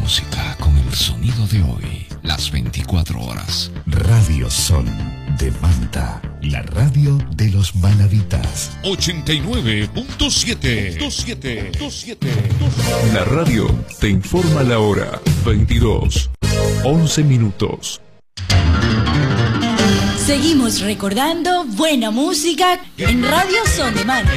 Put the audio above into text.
música con el sonido de hoy, las 24 horas. Radio Son de Manta, la radio de los manaditas. 89.7. La radio te informa la hora. 22:11 minutos. Seguimos recordando buena música en Radio Son de Manta.